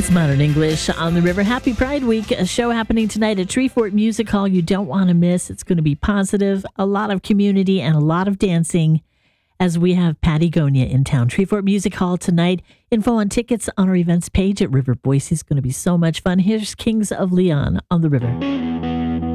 It's Modern English on the River. Happy Pride Week, a show happening tonight at Treefort Music Hall you don't want to miss. It's going to be positive, a lot of community, and a lot of dancing as we have Patty Gonia in town. Treefort Music Hall tonight. Info on tickets on our events page at River Boise. It's going to be so much fun. Here's Kings of Leon on the River.